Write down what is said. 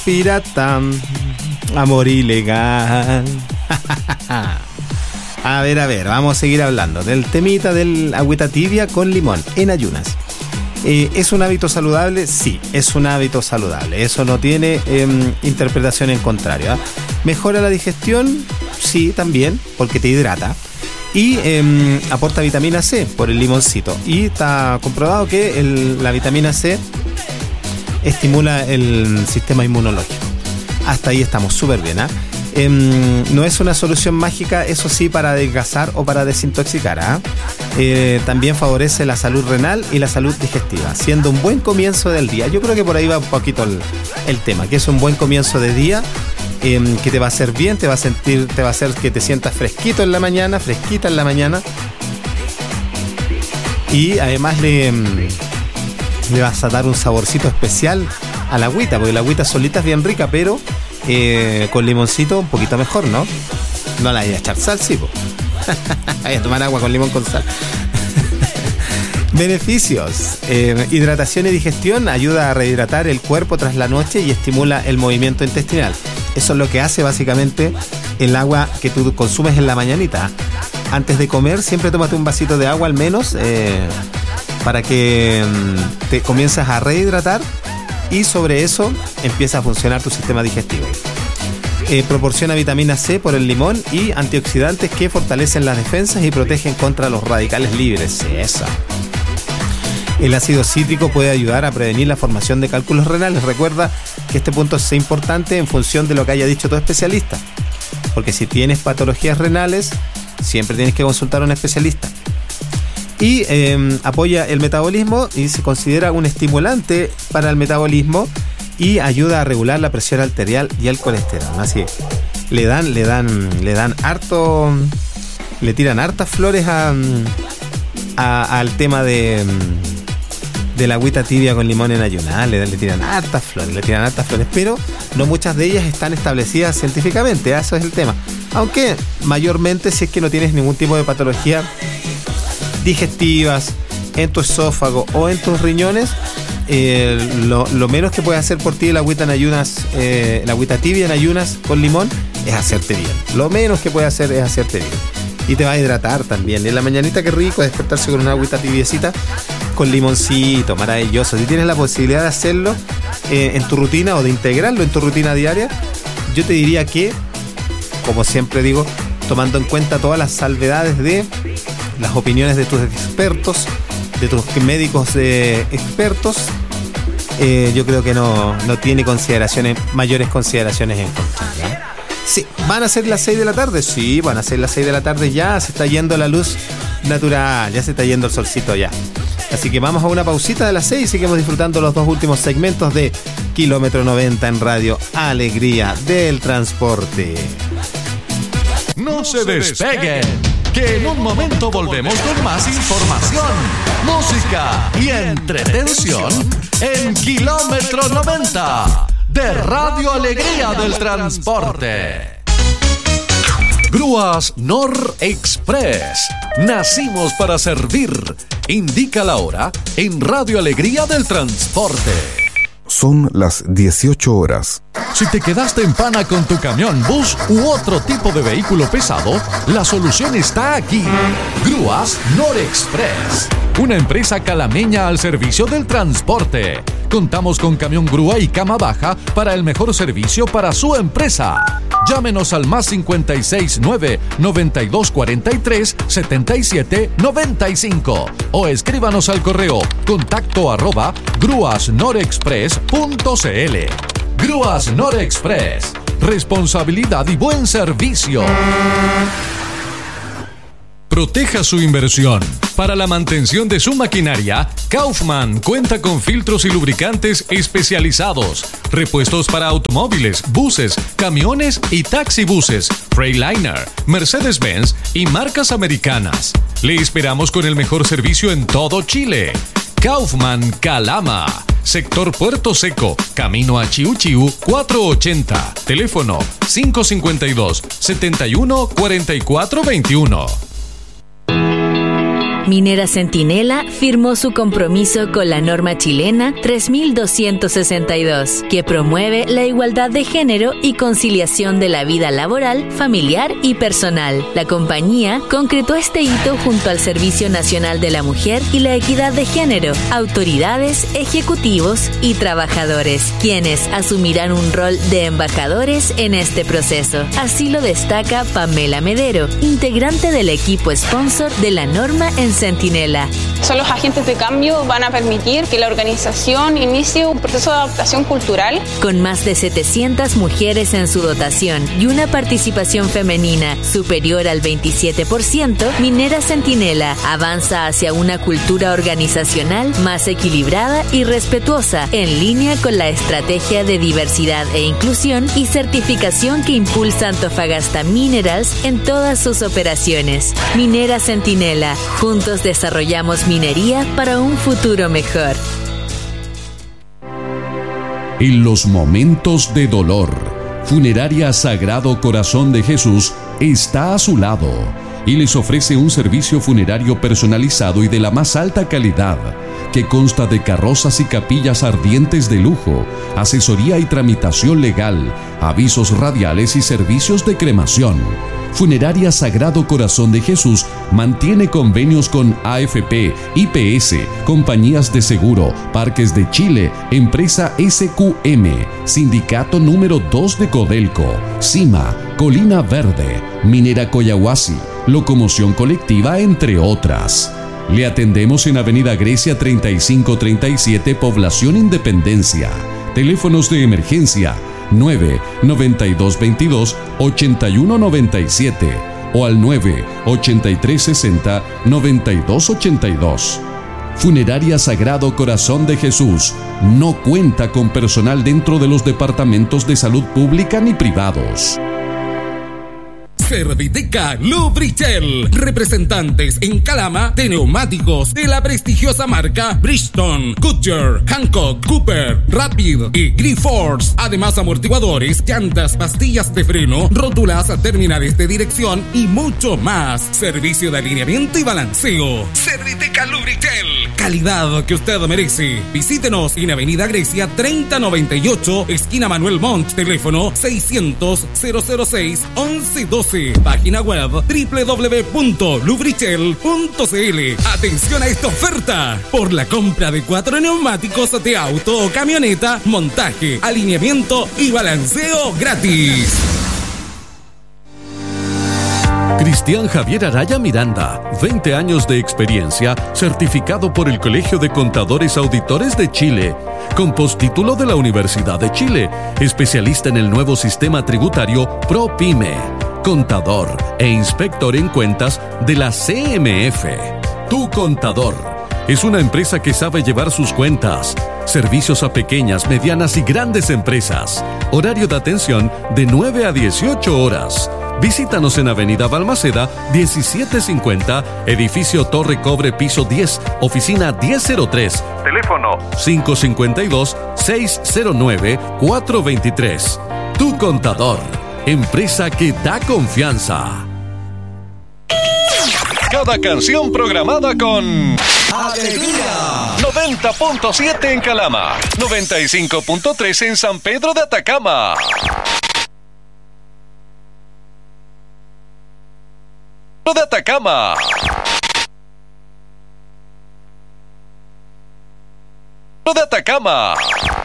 pirata, amor ilegal. A ver, vamos a seguir hablando del temita del agüita tibia con limón en ayunas. ¿Es un hábito saludable? Sí, es un hábito saludable. Eso no tiene interpretación en contrario, ¿eh? ¿Mejora la digestión? Sí, también, porque te hidrata. Y aporta vitamina C por el limoncito. Y está comprobado que la vitamina C estimula el sistema inmunológico. Hasta ahí estamos súper bien, ¿eh? No es una solución mágica, eso sí, para adelgazar o para desintoxicar, ¿eh? También favorece la salud renal y la salud digestiva, siendo un buen comienzo del día. Yo creo que por ahí va un poquito el tema, que es un buen comienzo de día, que te va a hacer bien, te va a hacer que te sientas fresquita en la mañana, y además le vas a dar un saborcito especial a la agüita, porque la agüita solita es bien rica, pero con limoncito un poquito mejor, ¿no? No la voy a echar sal, sí, po. Voy a tomar agua con limón con sal. Beneficios: hidratación y digestión, ayuda a rehidratar el cuerpo tras la noche y estimula el movimiento intestinal. Eso es lo que hace básicamente el agua que tú consumes en la mañanita. Antes de comer siempre tómate un vasito de agua al menos, para que te comiences a rehidratar y sobre eso empieza a funcionar tu sistema digestivo. Proporciona vitamina C por el limón y antioxidantes que fortalecen las defensas y protegen contra los radicales libres. Eso. El ácido cítrico puede ayudar a prevenir la formación de cálculos renales. Recuerda que este punto es importante en función de lo que haya dicho tu especialista, porque si tienes patologías renales siempre tienes que consultar a un especialista. Y apoya el metabolismo y se considera un estimulante para el metabolismo y ayuda a regular la presión arterial y el colesterol. Así es. Le tiran hartas flores al tema de la agüita tibia con limón en ayunas. Le tiran hartas flores, pero no muchas de ellas están establecidas científicamente. Eso es el tema. Aunque mayormente, si es que no tienes ningún tipo de patología digestivas en tu esófago o en tus riñones, lo menos que puede hacer por ti la agüita tibia en ayunas con limón es hacerte bien. Lo menos que puede hacer es hacerte bien. Y te va a hidratar también. En la mañanita, qué rico despertarse con una agüita tibiecita con limoncito, maravilloso. Si tienes la posibilidad de hacerlo en tu rutina o de integrarlo en tu rutina diaria, yo te diría que, como siempre digo, tomando en cuenta todas las salvedades de las opiniones de tus expertos, de tus médicos expertos, yo creo que no tiene mayores consideraciones en contra, ¿ya? Sí, ¿van a ser las 6 de la tarde? Sí, van a ser las 6 de la tarde ya, se está yendo la luz natural, ya se está yendo el solcito ya. Así que vamos a una pausita de las 6 y seguimos disfrutando los dos últimos segmentos de Kilómetro 90 en Radio Alegría del Transporte. No se despeguen, que en un momento volvemos con más información, música y entretención en Kilómetro 90 de Radio Alegría del Transporte. Grúas Nor Express. Nacimos para servir. Indica la hora en Radio Alegría del Transporte. Son las 18 horas. Si te quedaste en pana con tu camión, bus u otro tipo de vehículo pesado, la solución está aquí. Grúas Nor Express, una empresa calameña al servicio del transporte. Contamos con camión grúa y cama baja para el mejor servicio para su empresa. Llámenos al más 569 9243 7795 o escríbanos al correo contacto@grúasnorexpress.cl. Grúas Nor Express, responsabilidad y buen servicio. Proteja su inversión. Para la mantención de su maquinaria, Kaufman cuenta con filtros y lubricantes especializados, repuestos para automóviles, buses, camiones y taxibuses, Freightliner, Mercedes-Benz y marcas americanas. Le esperamos con el mejor servicio en todo Chile. Kaufman Calama, sector Puerto Seco, camino a Chiu Chiu 480, teléfono 552 71 44 21. Minera Centinela firmó su compromiso con la norma chilena 3262, que promueve la igualdad de género y conciliación de la vida laboral, familiar y personal. La compañía concretó este hito junto al Servicio Nacional de la Mujer y la Equidad de Género, autoridades, ejecutivos y trabajadores, quienes asumirán un rol de embajadores en este proceso. Así lo destaca Pamela Medero, integrante del equipo sponsor de la norma en Centinela. Son los agentes de cambio, van a permitir que la organización inicie un proceso de adaptación cultural. Con más de 700 mujeres en su dotación y una participación femenina superior al 27%, Minera Centinela avanza hacia una cultura organizacional más equilibrada y respetuosa, en línea con la estrategia de diversidad e inclusión y certificación que impulsa Antofagasta Minerals en todas sus operaciones. Minera Centinela, juntos desarrollamos minería para un futuro mejor. En los momentos de dolor, Funeraria Sagrado Corazón de Jesús está a su lado y les ofrece un servicio funerario personalizado y de la más alta calidad, que consta de carrozas y capillas ardientes de lujo, asesoría y tramitación legal, avisos radiales y servicios de cremación. Funeraria Sagrado Corazón de Jesús mantiene convenios con AFP, IPS, compañías de seguro, Parques de Chile, Empresa SQM, Sindicato número 2 de Codelco, CIMA, Colina Verde, Minera Coyahuasi, Locomoción Colectiva, entre otras. Le atendemos en Avenida Grecia 3537, Población Independencia. Teléfonos de emergencia 9-9222-8197 o al 9-8360-9282. Funeraria Sagrado Corazón de Jesús no cuenta con personal dentro de los departamentos de salud pública ni privados. Serviteca Lubritel, representantes en Calama de neumáticos de la prestigiosa marca Bridgestone, Goodyear, Hankook, Cooper, Rapid y Grifols. Además, amortiguadores, llantas, pastillas de freno, rótulas, terminales de dirección y mucho más. Servicio de alineamiento y balanceo. Serviteca Lubritel, calidad que usted merece. Visítenos en Avenida Grecia 3098, esquina Manuel Montt. Teléfono 600-006-1112. Página web www.lubritel.cl. Atención a esta oferta: por la compra de 4 neumáticos de auto o camioneta, montaje, alineamiento y balanceo gratis. Cristian Javier Araya Miranda, 20 años de experiencia, certificado por el Colegio de Contadores Auditores de Chile, con postítulo de la Universidad de Chile, especialista en el nuevo sistema tributario ProPyme, contador e inspector en cuentas de la CMF. Tu Contador es una empresa que sabe llevar sus cuentas. Servicios a pequeñas, medianas y grandes empresas. Horario de atención de 9 a 18 horas. Visítanos en Avenida Balmaceda 1750, edificio Torre Cobre, piso 10, oficina 1003. Teléfono 552-609-423. Tu Contador, empresa que da confianza. Cada canción programada con ¡Alegría! 90.7 en Calama, 95.3 en San Pedro de Atacama. De Atacama. De Atacama.